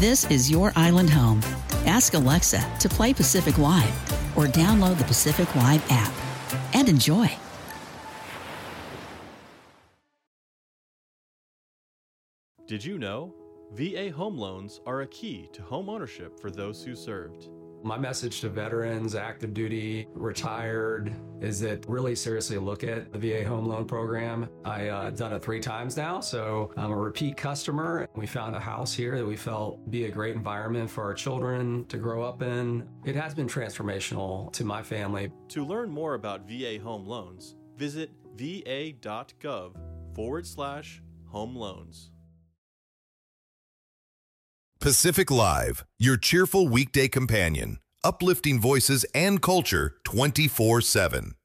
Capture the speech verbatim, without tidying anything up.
This is your island home. Ask Alexa to play Pacific Live or download the Pacific Live app and enjoy. Did you know? V A home loans are a key to home ownership for those who served. My message to veterans, active duty, retired, is that really seriously look at the V A home loan program. I've uh, done it three times now, so I'm a repeat customer. We found a house here that we felt be a great environment for our children to grow up in. It has been transformational to my family. To learn more about V A home loans, visit va.gov forward slash home loans. Pacific Live, your cheerful weekday companion, uplifting voices and culture twenty-four seven.